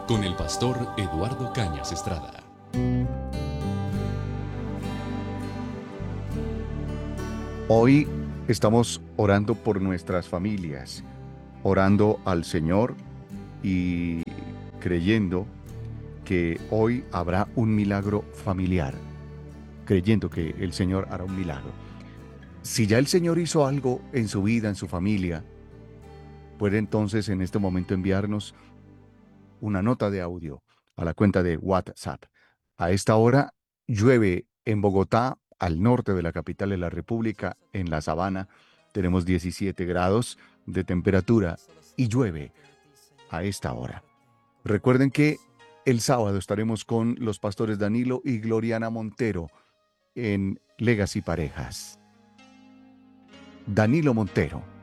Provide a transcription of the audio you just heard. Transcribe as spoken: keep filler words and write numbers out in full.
con el pastor Eduardo Cañas Estrada. Hoy estamos orando por nuestras familias, orando al Señor y creyendo que hoy habrá un milagro familiar, creyendo que el Señor hará un milagro. Si ya el Señor hizo algo en su vida, en su familia, puede entonces en este momento enviarnos una nota de audio a la cuenta de WhatsApp. A esta hora llueve en Bogotá, al norte de la capital de la República, en La Sabana. Tenemos diecisiete grados de temperatura y llueve a esta hora. Recuerden que el sábado estaremos con los pastores Danilo y Gloriana Montero en Legacy Parejas. Danilo Montero